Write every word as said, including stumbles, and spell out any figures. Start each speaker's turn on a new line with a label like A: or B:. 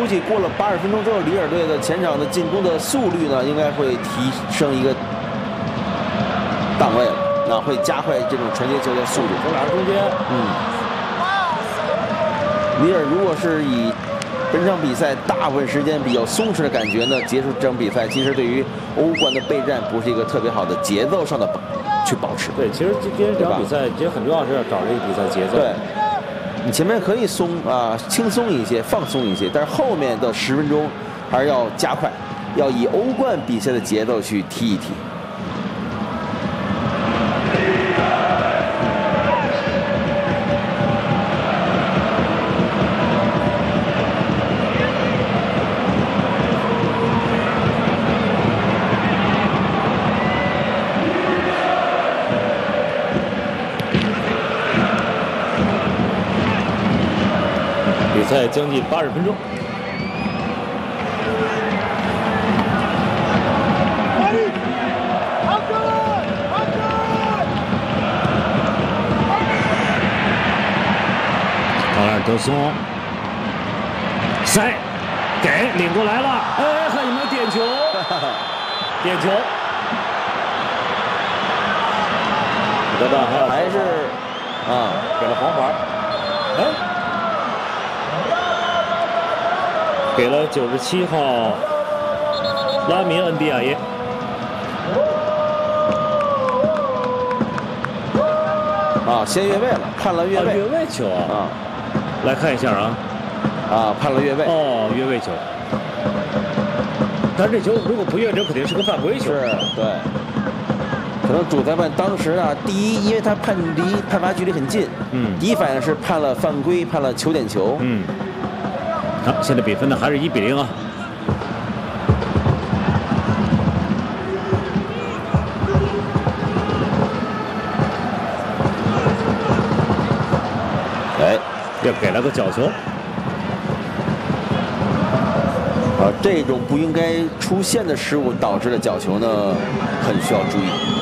A: 估计过了八十分钟之后，里尔队的前场的进攻的速率呢，应该会提升一个档位了，那会加快这种传接球的速度。
B: 从俩人中间，
A: 嗯，里尔如果是以本场比赛大部分时间比较松弛的感觉呢，结束这场比赛，其实对于欧冠的备战不是一个特别好的节奏上的去保持。
B: 对，其实今天这场比赛其实很重要是要找这个比赛节奏。
A: 对，你前面可以松啊，轻松一些，放松一些，但是后面的十分钟还是要加快，要以欧冠比赛的节奏去踢一踢。
B: 比赛将近八十分钟。卡尔德松，塞，给领过来了，哎，还有没有点球？点球。这个还
A: 还是啊，
B: 给了黄牌，哎。给了九十七号拉米恩迪亚耶。
A: 啊，先越位了，判了越位。
B: 啊、越位球啊！
A: 啊，
B: 来看一下啊，
A: 啊，判了越位。
B: 哦，越位球。但是这球如果不越，这肯定是个犯规球。
A: 是，对。可能主裁判当时啊，第一，因为他判离判罚距离很近，
B: 嗯，
A: 第一反应是判了犯规，判了球点球，
B: 嗯。好，现在比分呢还是一比零啊。
A: 哎，
B: 又给了个角球。
A: 啊，这种不应该出现的失误导致的角球呢，很需要注意。